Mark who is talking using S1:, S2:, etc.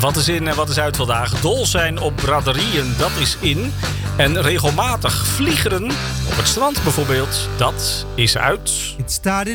S1: wat is in en wat is uit vandaag? Dol zijn op braderieën, dat is in. En regelmatig vliegeren op het strand bijvoorbeeld, dat is uit.